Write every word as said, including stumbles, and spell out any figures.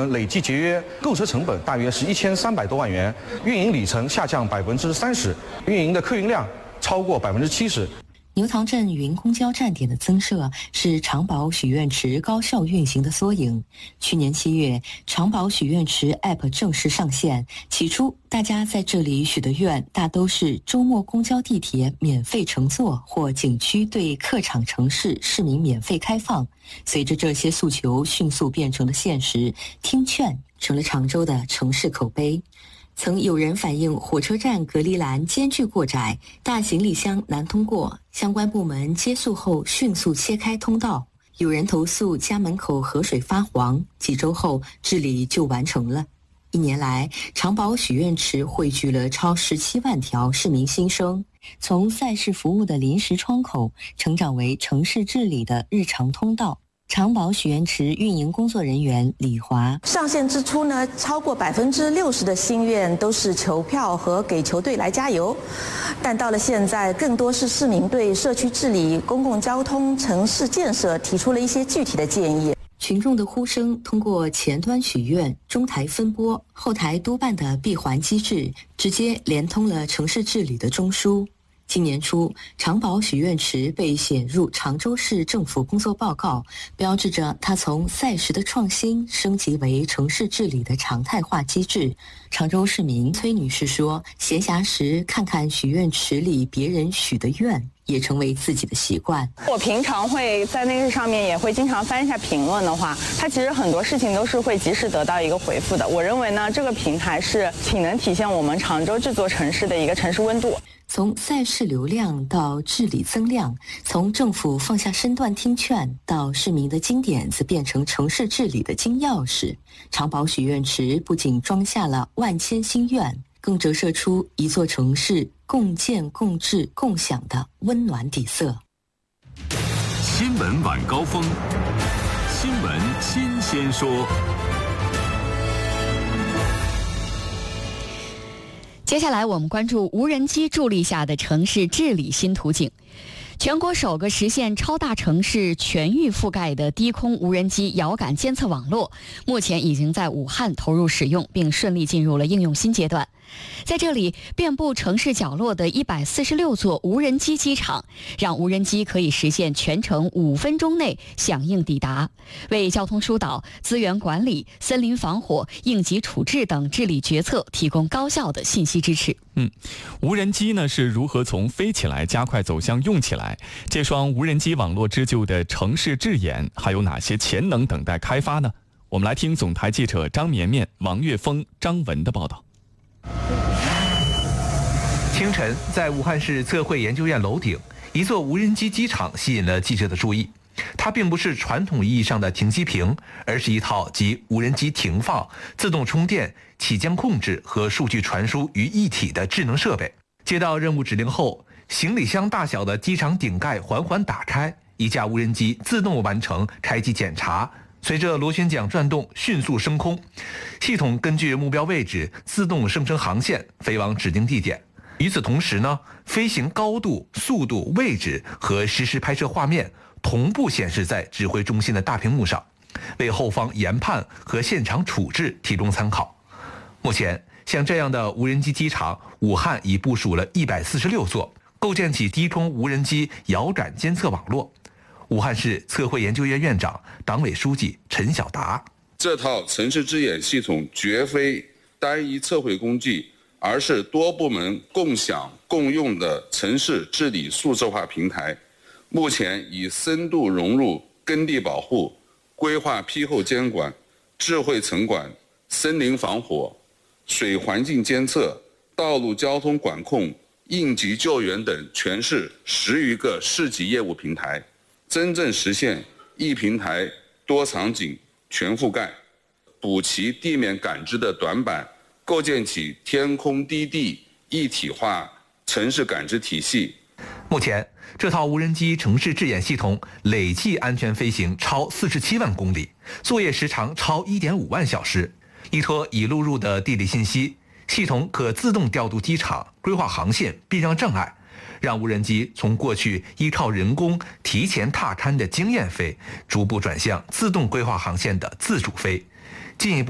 们累计节约购车成本大约是一千三百多万元，运营里程下降百分之三十，运营的客运量超过百分之七十。 牛塘镇云公交站点的增设是长保许愿池高效运行的缩影。去年七月，长保许愿池 App 正式上线。起初，大家在这里许的愿大都是周末公交、地铁免费乘坐，或景区对客场城市市民免费开放。随着这些诉求迅速变成了现实，听劝成了常州的城市口碑。曾有人反映火车站隔离栏间距过窄，大行李箱难通过，相关部门接诉后迅速切开通道。有人投诉家门口河水发黄，几周后治理就完成了。一年来，长保许愿池汇聚了超十七万条市民心声，从赛事服务的临时窗口，成长为城市治理的日常通道。长保许愿池运营工作人员李华： 上线之初呢，超过百分之六十的心愿都是求票和给球队来加油，但到了现在，更多是市民对社区治理、公共交通、城市建设提出了一些具体的建议。 群众的呼声通过前端许愿、中台分拨、后台督办的闭环机制，直接连通了城市治理的中枢。今年初，长保许愿池被写入常州市政府工作报告，标志着它从赛时的创新升级为城市治理的常态化机制。常州市民崔女士说，闲暇时看看许愿池里别人许的愿，也成为自己的习惯。 我平常会在那个上面也会经常翻一下评论的话，它其实很多事情都是会及时得到一个回复的。我认为呢，这个平台是挺能体现我们常州这座城市的一个城市温度。 从赛事流量到治理增量，从政府放下身段听劝到市民的金点子变成城市治理的金钥匙，长保许愿池不仅装下了万千心愿，更折射出一座城市共建共治共享的温暖底色。 新闻晚高峰，新闻新鲜说。 接下来我们关注无人机助力下的城市治理新图景。全国首个实现超大城市全域覆盖的低空无人机遥感监测网络，目前已经在武汉投入使用，并顺利进入了应用新阶段。在这里，遍布城市角落的一百四十六座无人机机场，让无人机可以实现全程五分钟内响应抵达，为交通疏导、资源管理、森林防火、应急处置等治理决策提供高效的信息支持。 嗯，无人机呢是如何从飞起来加快走向用起来？这双无人机网络织就的城市智眼还有哪些潜能等待开发呢？我们来听总台记者张绵绵、王岳峰、张文的报道。 清晨，在武汉市测绘研究院楼顶，一座无人机机场吸引了记者的注意。它并不是传统意义上的停机坪，而是一套集无人机停放、自动充电、起降控制和数据传输于一体的智能设备。接到任务指令后，行李箱大小的机场顶盖缓缓打开，一架无人机自动完成开机检查，随着螺旋桨转动迅速升空，系统根据目标位置自动生成航线，飞往指定地点。与此同时呢，飞行高度、速度、位置和实时拍摄画面同步显示在指挥中心的大屏幕上，为后方研判和现场处置提供参考。目前，像这样的无人机机场，武汉已部署了一百四十六座，构建起低空无人机遥感监测网络。武汉市测绘研究院院长、党委书记陈晓达： 这套城市智眼系统绝非单一测绘工具，而是多部门共享共用的城市治理数字化平台，目前已深度融入耕地保护、规划批后监管、智慧城管、森林防火、水环境监测、道路交通管控、应急救援等全市十余个市级业务平台，真正实现一平台多场景全覆盖，补齐地面感知的短板，构建起天空低地一体化城市感知体系。 目前，这套无人机城市智眼系统累计安全飞行超四十七万公里，作业时长超一点五万小时。依托已录入的地理信息，系统可自动调度机场、规划航线、避让障碍，让无人机从过去依靠人工提前踏勘的经验飞，逐步转向自动规划航线的自主飞，进一步